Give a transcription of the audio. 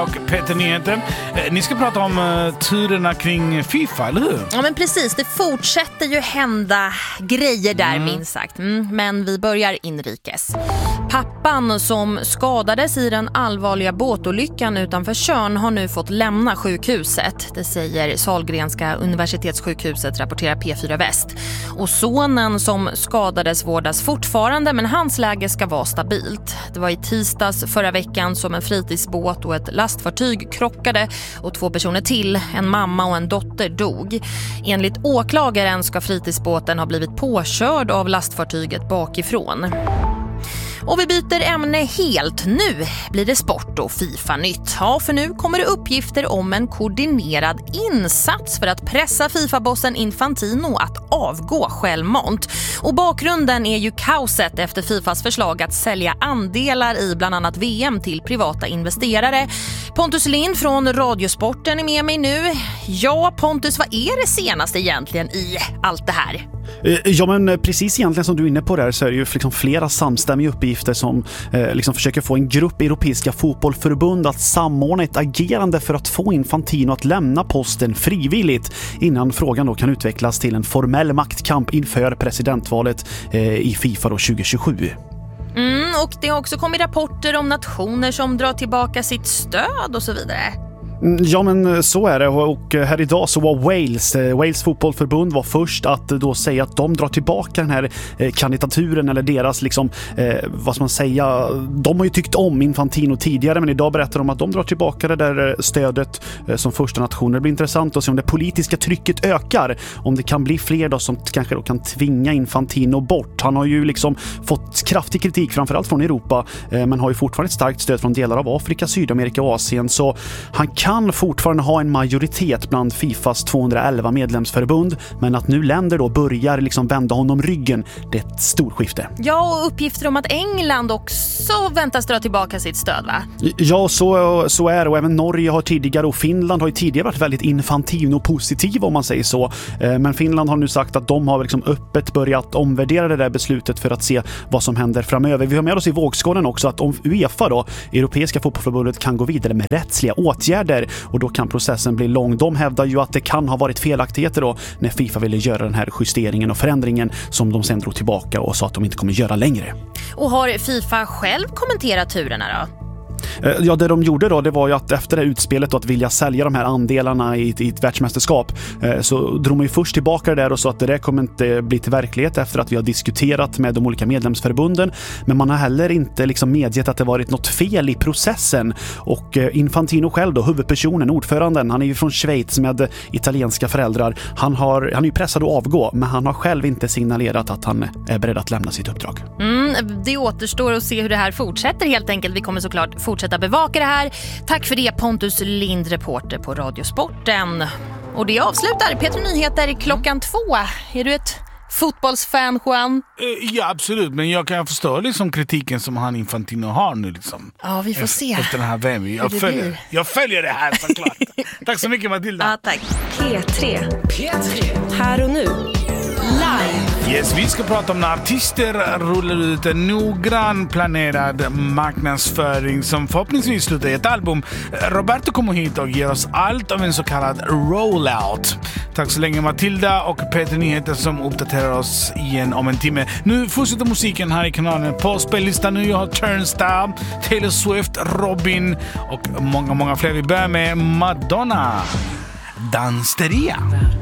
Och Peter Nyheter, ni ska prata om turerna kring FIFA, eller hur? Ja, men precis. Det fortsätter ju hända grejer där, minst sagt. Men vi börjar inrikes. Pappan som skadades i den allvarliga båtolyckan utanför Tjörn har nu fått lämna sjukhuset. Det säger Sahlgrenska universitetssjukhuset, rapporterar P4 Väst. Och sonen som skadades vårdas fortfarande, men hans läge ska vara stabilt. Det var i tisdags förra veckan som en fritidsbåt och ett lastfartyg krockade och 2 personer till, en mamma och en dotter, dog. Enligt åklagaren ska fritidsbåten ha blivit påkörd av lastfartyget bakifrån. Och vi byter ämne helt. Nu blir det sport och FIFA-nytt. Ja, för nu kommer det uppgifter om en koordinerad insats för att pressa FIFA-bossen Infantino att avgå självmant. Och bakgrunden är ju kaoset efter FIFAs förslag att sälja andelar i bland annat VM till privata investerare. Pontus Lind från Radiosporten är med mig nu. Ja, Pontus, vad är det senaste egentligen i allt det här? Ja, men precis egentligen som du är inne på där, så är det ju liksom flera samstämmiga uppgifter som liksom försöker få en grupp europeiska fotbollförbund att samordna ett agerande för att få Infantino att lämna posten frivilligt innan frågan då kan utvecklas till en formell maktkamp inför presidentvalet i FIFA då 2027. Och det har också kommit rapporter om nationer som drar tillbaka sitt stöd och så vidare. Ja, men så är det, och här idag så var Wales fotbollförbund var först att då säga att de drar tillbaka den här kandidaturen, eller deras liksom, vad ska man säga, de har ju tyckt om Infantino tidigare, men idag berättar de att de drar tillbaka det där stödet som första nationer. Det blir intressant att se om det politiska trycket ökar, om det kan bli fler då som kanske då kan tvinga Infantino bort. Han har ju liksom fått kraftig kritik framförallt från Europa, men har ju fortfarande ett starkt stöd från delar av Afrika, Sydamerika och Asien, så han kan fortfarande ha en majoritet bland FIFAs 211 medlemsförbund, men att nu länder då börjar liksom vända honom ryggen, det är ett stort skifte. Ja, och uppgifter om att England också väntas dra tillbaka sitt stöd, va? Ja, så är det, och även Norge har tidigare, och Finland har ju tidigare varit väldigt Infantino-positiv om man säger så, men Finland har nu sagt att de har liksom öppet börjat omvärdera det där beslutet för att se vad som händer framöver. Vi har med oss i vågskålen också att om UEFA då, Europeiska fotbollförbundet, kan gå vidare med rättsliga åtgärder, och då kan processen bli lång. De hävdar ju att det kan ha varit felaktigheter då när FIFA ville göra den här justeringen och förändringen som de sen drog tillbaka och sa att de inte kommer göra längre. Och har FIFA själv kommenterat turerna då? Ja, det de gjorde då, det var ju att efter det utspelet då, att vilja sälja de här andelarna i ett världsmästerskap, så drog man ju först tillbaka det där och sa att det där kommer inte bli till verklighet efter att vi har diskuterat med de olika medlemsförbunden, men man har heller inte liksom medgett att det varit något fel i processen. Och Infantino själv då, huvudpersonen, ordföranden, han är ju från Schweiz med italienska föräldrar. Han är ju pressad att avgå, men han har själv inte signalerat att han är beredd att lämna sitt uppdrag. Det återstår att se hur det här fortsätter helt enkelt. Vi kommer såklart fortsätta bevaka det här. Tack för det, Pontus Lind, reporter på Radiosporten. Och det avslutar Peter Nyheter 2:00. Är du ett fotbollsfan, Juan? Ja, absolut, men jag kan förstå liksom kritiken som han Infantino har nu liksom. Ja, vi får se. Efter den här VM. Jag följer det här såklart. Tack så mycket, Matilda. Ja, tack. P3. Här och nu. Live. Yes, vi ska prata om när artister rullar ut en noggrann planerad marknadsföring som förhoppningsvis slutar i ett album. Roberto kommer hit och ger oss allt om en så kallad rollout. Tack så länge, Matilda, och Peter Nyheter som uppdaterar oss igen om en timme. Nu fortsätter musiken här i kanalen. På spellistan nu jag har Turnstile, Taylor Swift, Robin och många fler. Vi börjar med Madonna. Dansteria.